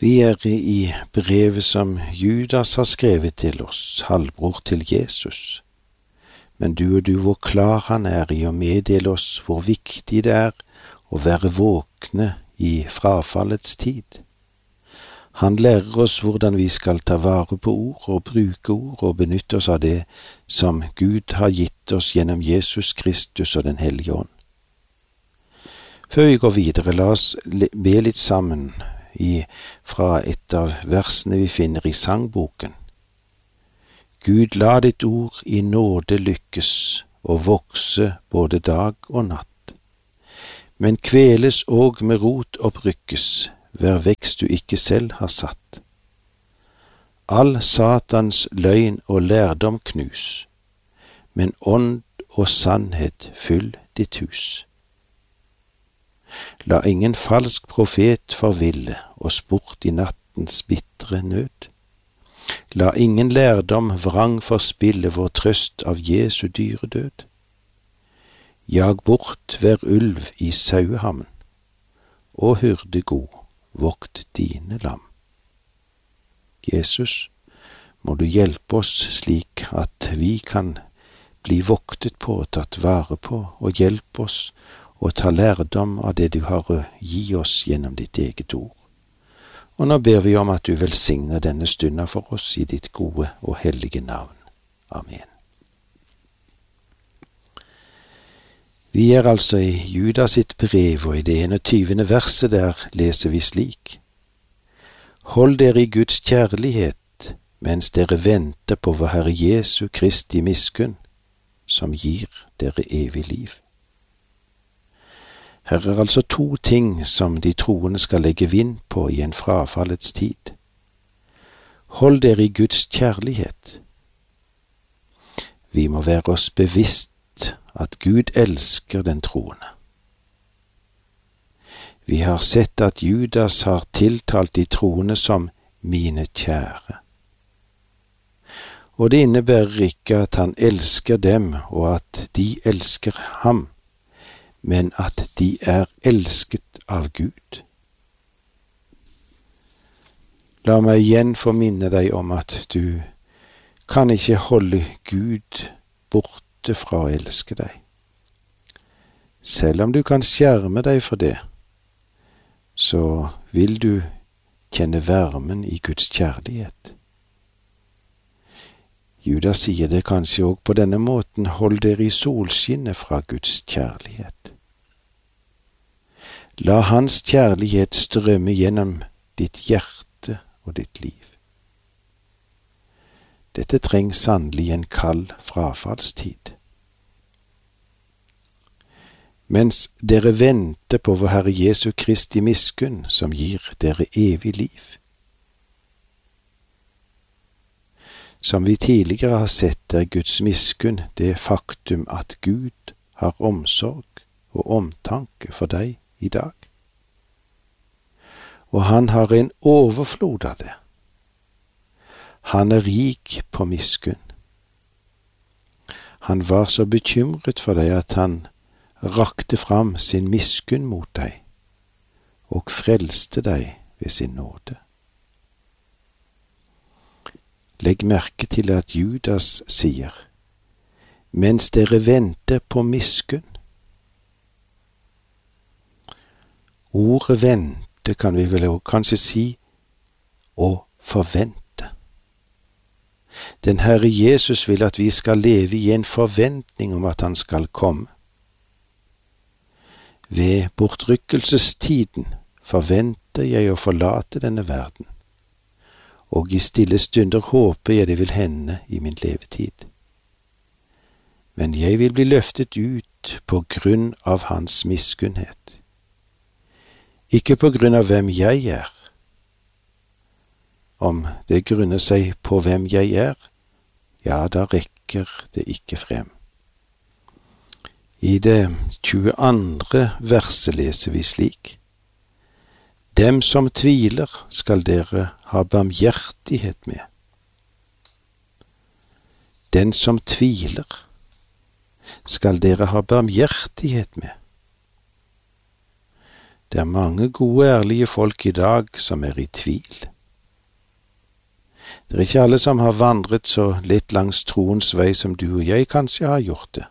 Vi i brevet som Judas har skrevet til oss, halvbror til Jesus. Men du, hvor klar han i å meddele oss hvor viktig det å være våkne i frafallets tid. Han lærer oss hvordan vi skal ta vare på ord og bruke ord og benytte oss av det som Gud har gitt oss gjennom Jesus Kristus og Den hellige ånd. Før vi går videre, la oss be litt sammen fra et av versene vi finner i sangboken. Gud, la ditt ord i nåde lykkes og vokse både dag og natt, men kveles og med rot opprykkes, hver vekst du ikke selv har satt. All Satans løgn og lærdom knus, men ånd og sannhet fyll ditt hus. La ingen falsk profet forville og sport i nattens bitre nød. La ingen lærdom vrang forspille vår trøst av Jesu dyre død. Jag bort hver ulv i sauehamn, og hyrde god, vokt dine lam. Jesus, må du hjelpe oss slik at vi kan bli voktet på og tatt vare på, og hjelpe oss å ta lærdom av det du har å gi oss gjennom ditt eget ord. Og nå ber vi om at du velsigner denne stunden for oss i ditt gode og hellige navn. Amen. Vi altså i Judas sitt brev, og i det 21. verset der leser vi slik: Hold dere i Guds kjærlighet, mens dere venter på vår Herre Jesu Kristi miskunn, som gir dere evig liv. Her altså 2 ting som de troende skal legge vind på i en frafallets tid. Hold dere i Guds kjærlighet. Vi må være oss bevisst at Gud elsker den troende. Vi har sett at Judas har tiltalt de troende som mine kjære. Og det innebærer ikke at han elsker dem og at de elsker ham, men at de elsket av Gud. La meg igjen få minne deg om at du kan ikke holde Gud borte fra å elske deg. Selv om du kan skjerme deg for det, så vil du kjenne varmen i Guds kjærlighet. Judas sier det kanskje også på denne måten: hold dere i solskinnet fra Guds kjærlighet. La hans kjærlighet strømme gjennom ditt hjerte og ditt liv. Dette trengs sannelig en kald frafallstid. Mens dere venter på vår Herre Jesu Kristi miskunn, som gir dere evig liv. Som vi tidligere har sett, Guds miskunn det faktum at Gud har omsorg og omtanke for deg i dag. Og han har en overflod av det. Han rik på miskunn. Han var så bekymret for deg at han rakte fram sin miskunn mot deg og frelste deg ved sin nåde. Legg merke til at Judas sier, mens dere venter på miskunn. Ordet vente kan vi vel kanskje si å forvente. Den Herre Jesus vil at vi skal leve i en forventning om at han skal komme. Ved bortrykkelsestiden forventer jeg å forlate denne verden, og i stille stunder håper jeg det vil hende i min levetid. Men jeg vil bli løftet ut på grunn av hans miskunnhet. Ikke på grunn av hvem jeg er. Om det grunner seg på hvem jeg er, ja, da rekker det ikke frem. I det 22. verset leser vi slik: Dem som tviler skal dere ha barmhjertighet med. Den som tviler skal dere ha barmhjertighet med. Det er mange gode, ærlige folk i dag som er i tvil. Det er ikke alle som har vandret så litt langs troens vei som du og jeg kanskje har gjort det.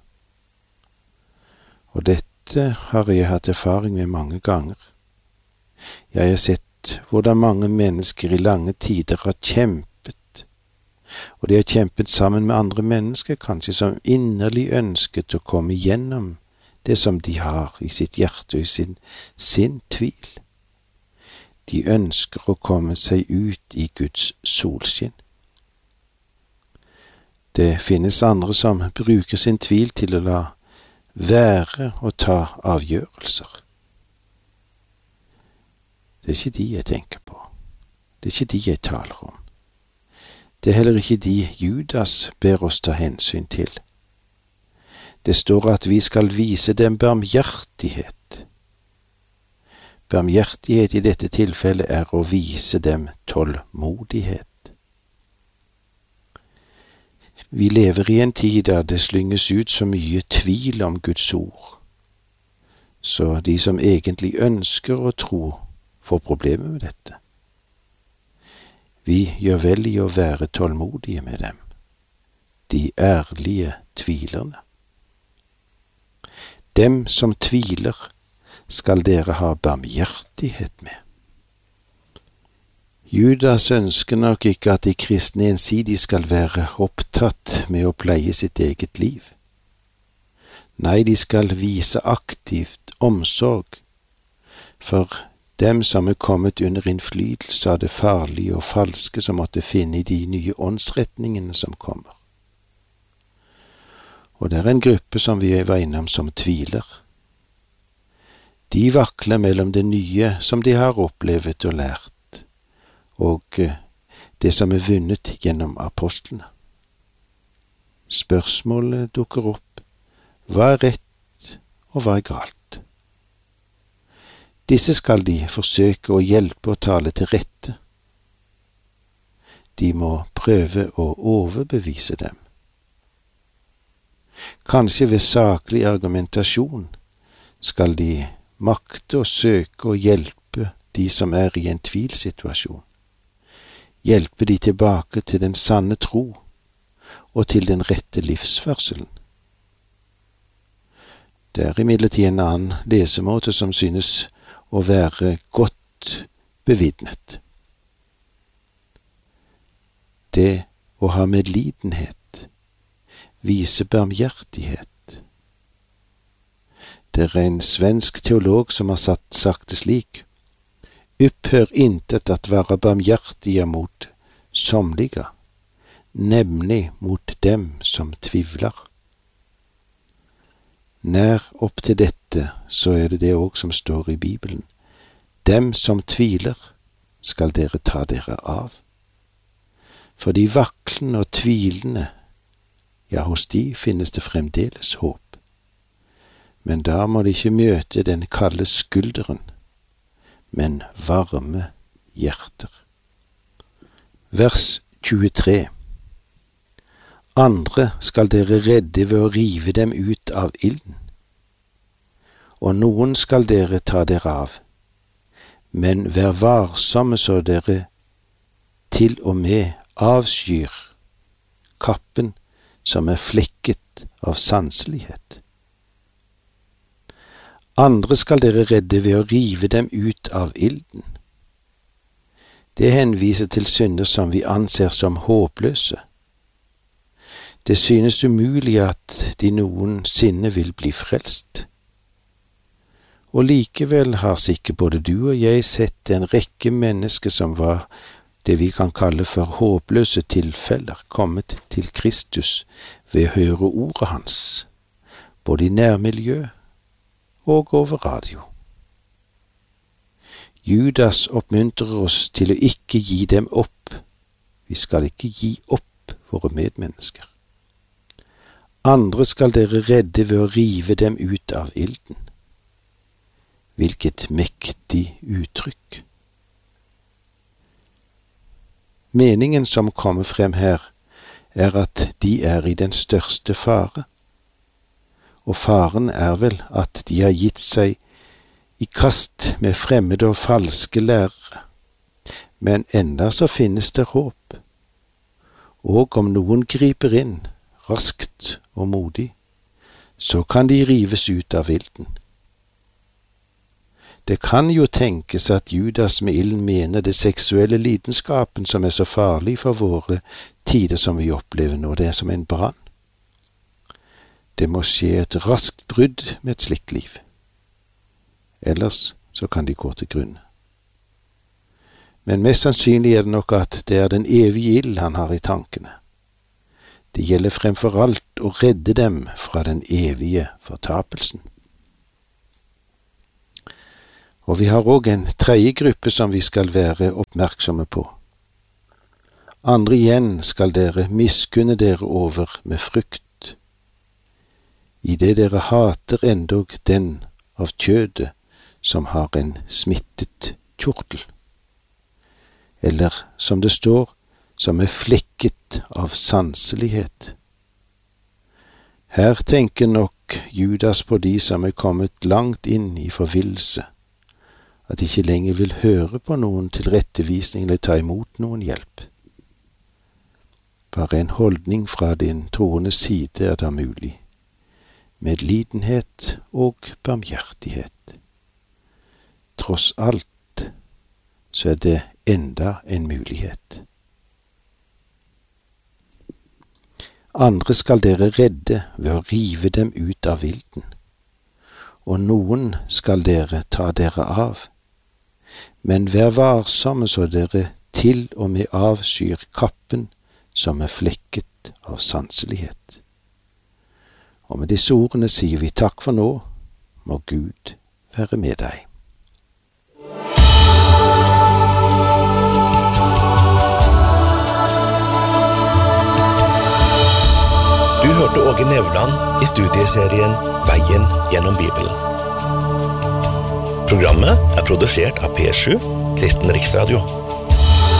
Og dette har jeg hatt erfaring med mange ganger. Jeg har sett hvordan mange mennesker i lange tider har kjempet, og de har kjempet sammen med andre mennesker, kanskje som inderlig ønsket å komme gjennom det som de har i sitt hjerte og i sin tvil. De ønsker å komme seg ut i Guds solskinn. Det finnes andre som bruker sin tvil til å la være å ta avgjørelser. Det er ikke de jeg tenker på. Det er ikke de jeg taler om. Det er heller ikke de Judas ber oss ta hensyn til. Det står at vi skal vise dem barmhjertighet. Barmhjertighet i dette tilfellet er å vise dem tålmodighet. Vi lever i en tid der det slynges ut så mye tvil om Guds ord, så de som egentlig ønsker å tro, får problemer med dette. Vi gjør vel i å være tålmodige med dem, de ærlige tvilerne. Dem som tviler skal dere ha barmhjertighet med. Judas ønsker nok ikke at de kristne ensidig skal være opptatt med å pleie sitt eget liv. Nei, de skal vise aktivt omsorg for dem som er kommet under innflytelse av det farlige og falske som måtte finne i de nye åndsretningene som kommer. Og det er en gruppe som vi var innom som tviler. De vakler mellom det nye som de har opplevd og lært, og det som er vunnet gjennom apostlene. Spørsmålet dukker opp: hva er rett og hva er galt? Disse skal de forsøke å hjelpe og tale til rette. De må prøve å overbevise dem. Kanskje ved saklig argumentasjon skal de makte å søke å hjelpe de som er i en tvilsituasjon. Hjelpe de tilbake til den sanne tro og til den rette livsførselen. Det er imidlertid en annen lesemåte som synes å være godt bevitnet. Det å ha medlidenhet, vise barmhjertighet. Det er en svensk teolog som har sagt det slik: upphör intet att vara barmhjertiga mot somliga, nämligen mot dem som tvivlar. Nær opp til dette, så er det også som står i Bibelen: dem som tviler skal dere ta dere av. For de vaklende og tvilende, ja, hos de finnes det fremdeles håp. Men da må de ikke møte den kalde skulderen, men varme hjerter. Vers 23. Andre skal dere redde ved å rive dem ut av ilden, og noen skal dere ta dere av, men vær varsomme så dere til og med avskyr kappen som er flekket av sanselighet. Andre skal dere redde ved å rive dem ut av ilden. Det henviser til synder som vi anser som håpløse. Det synes umulig at de noensinne vil bli frelst. Og likevel har sikkert både du og jeg sett en rekke mennesker som var det vi kan kalle for håpløse tilfeller, kommet til Kristus ved å høre ordet hans, både i nærmiljø og over radio. Judas oppmuntrer oss til å ikke gi dem opp. Vi skal ikke gi opp våre medmennesker. Andre skal dere redde ved å rive dem ut av ilden. Hvilket mektig uttrykk! Meningen som kommer frem her, er at de er i den største fare. Og faren er vel at de har gitt seg i kast med fremmede og falske lærere, men enda så finnes det håp. Og om noen griper inn, raskt og modig, så kan de rives ut av ilden. Det kan jo tenkes at Judas med ilden mener det seksuelle lidenskapen som så farlig for våre tider som vi opplever nå, det som en brann. Det må skje et raskt brudd med et slikt liv. Ellers så kan de gå til grunn. Men mest sannsynlig det nok at det den evige ild han har i tankene. Det gjelder fremfor alt å redde dem fra den evige fortapelsen. Og vi har også en tredje gruppe som vi skal være oppmerksomme på. Andre igjen skal dere miskunne dere over med frykt, i det dere hater endog den av kjødet som har en smittet kjortel, eller som det står, som flekket av sanselighet. Her tenker nok Judas på de som kommet langt inn i forvillelse, at de ikke lenger vil høre på noen tilrettevisning eller ta imot noen hjelp. Bare en holdning fra din troende side da mulig, medlidenhet og barmhjertighet. Tross alt så det enda en mulighet. Andre skal dere redde ved å rive dem ut av ilden, og noen skal dere ta dere av. Men vær varsomme så dere til og med avskyr kappen som flekket av sanselighet. Og med disse ordene sier vi takk for nå, må Gud være med deg. Du hørte Åge Nevland i studieserien Veien gjennom Bibelen. Programmet produsert av P7, Kristen Riksradio.